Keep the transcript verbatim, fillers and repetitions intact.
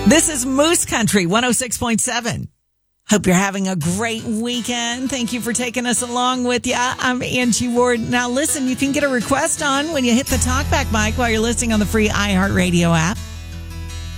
This is Moose Country one oh six point seven. Hope you're having a great weekend. Thank you for taking us along with you. I'm Angie Ward. Now listen, you can get a request on when you hit the talkback mic while you're listening on the free iHeartRadio app.